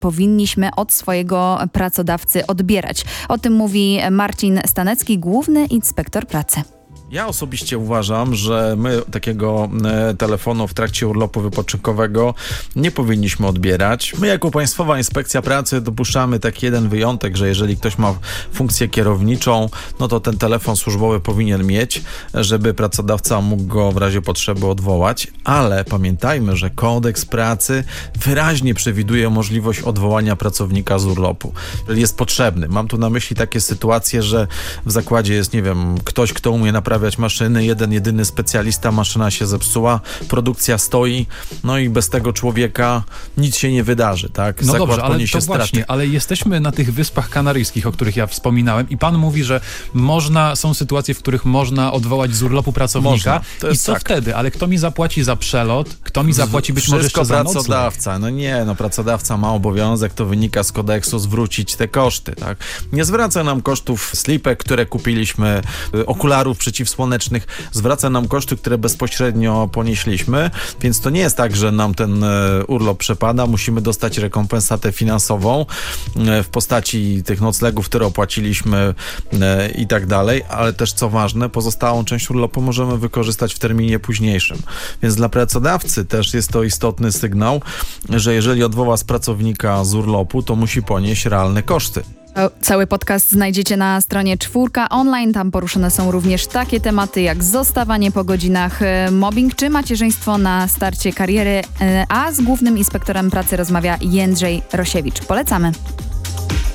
powinniśmy od swojego pracodawcy odbierać. O tym mówi Marcin Stanecki, główny inspektor pracy. Ja osobiście uważam, że my takiego telefonu w trakcie urlopu wypoczynkowego nie powinniśmy odbierać. My jako Państwowa Inspekcja Pracy dopuszczamy taki jeden wyjątek, że jeżeli ktoś ma funkcję kierowniczą, no to ten telefon służbowy powinien mieć, żeby pracodawca mógł go w razie potrzeby odwołać, ale pamiętajmy, że kodeks pracy wyraźnie przewiduje możliwość odwołania pracownika z urlopu, jeżeli jest potrzebny. Mam tu na myśli takie sytuacje, że w zakładzie jest, nie wiem, ktoś, kto umie naprawiać maszyny, jeden jedyny specjalista, maszyna się zepsuła, produkcja stoi, no i bez tego człowieka nic się nie wydarzy, tak? No Zakład dobrze, ale poniesie to straty. właśnie, ale jesteśmy na tych Wyspach Kanaryjskich, o których ja wspominałem i pan mówi, że są sytuacje, w których można odwołać z urlopu pracownika. I co wtedy? Ale kto mi zapłaci za przelot? Kto mi zapłaci być może jeszcze za nocleg? Pracodawca. Pracodawca ma obowiązek, to wynika z kodeksu, zwrócić te koszty, tak? Nie zwraca nam kosztów slipek, które kupiliśmy, okularów przeciwsłonecznych, zwraca nam koszty, które bezpośrednio ponieśliśmy, więc to nie jest tak, że nam ten urlop przepada, musimy dostać rekompensatę finansową w postaci tych noclegów, które opłaciliśmy i tak dalej, ale też co ważne, pozostałą część urlopu możemy wykorzystać w terminie późniejszym. Więc dla pracodawcy też jest to istotny sygnał, że jeżeli odwoła z pracownika z urlopu, to musi ponieść realne koszty. Cały podcast znajdziecie na stronie 4 online. Tam poruszone są również takie tematy jak zostawanie po godzinach, mobbing czy macierzyństwo na starcie kariery. A z głównym inspektorem pracy rozmawia Jędrzej Rosiewicz. Polecamy.